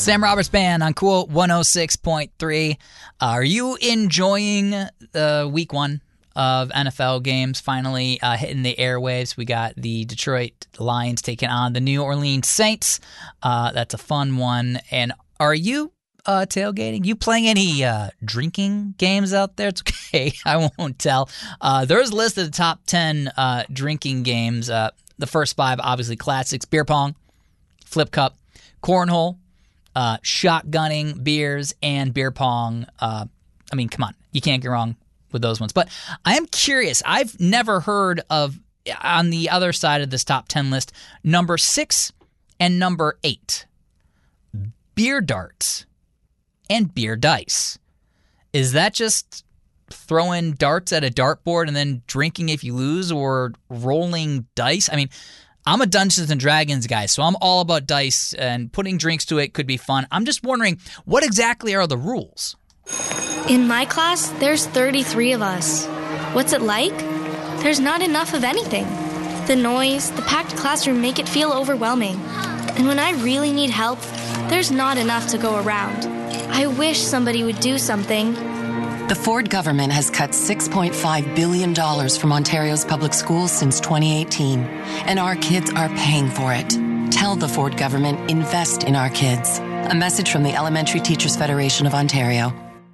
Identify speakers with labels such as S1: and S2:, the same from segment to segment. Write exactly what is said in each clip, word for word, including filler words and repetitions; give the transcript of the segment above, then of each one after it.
S1: Sam Roberts Band on Cool one oh six point three. Are you enjoying uh, week one of N F L games finally uh, hitting the airwaves? We got the Detroit Lions taking on the New Orleans Saints. Uh, that's a fun one. And are you uh, tailgating? You playing any uh, drinking games out there? It's okay. I won't tell. Uh, there's a list of the top ten uh, drinking games. Uh, the first five, obviously classics: beer pong, flip cup, cornhole, Uh, shotgunning, beers, and beer pong. Uh, I mean, come on. You can't get wrong with those ones. But I am curious. I've never heard of, on the other side of this top ten list, number six and number eight, beer darts and beer dice. Is that just throwing darts at a dartboard and then drinking if you lose, or rolling dice? I mean, I'm a Dungeons and Dragons guy, so I'm all about dice, and putting drinks to it could be fun. I'm just wondering, what exactly are the rules?
S2: In my class, there's thirty-three of us. What's it like? There's not enough of anything. The noise, the packed classroom make it feel overwhelming. And when I really need help, there's not enough to go around. I wish somebody would do something.
S3: The Ford government has cut six point five billion dollars from Ontario's public schools since twenty eighteen, and our kids are paying for it. Tell the Ford government, invest in our kids. A message from the Elementary Teachers Federation of Ontario.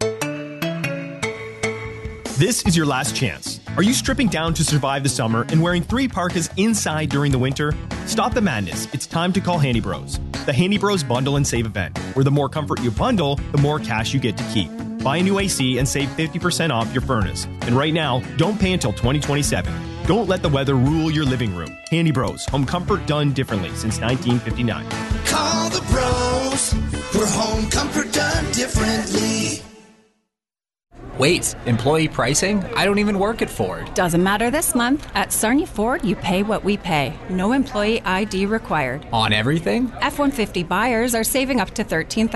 S4: This is your last chance. Are you stripping down to survive the summer and wearing three parkas inside during the winter? Stop the madness. It's time to call Handy Bros. The Handy Bros Bundle and Save event, where the more comfort you bundle, the more cash you get to keep. Buy a new A C and save fifty percent off your furnace. And right now, don't pay until twenty twenty-seven. Don't let the weather rule your living room. Handy Bros. Home comfort done differently since nineteen fifty-nine.
S5: Call the bros. For home comfort done differently.
S6: Wait, employee pricing? I don't even work at Ford.
S7: Doesn't matter this month. At Sarnia Ford, you pay what we pay. No employee I D required.
S6: On everything?
S7: F one fifty buyers are saving up to thirteen thousand dollars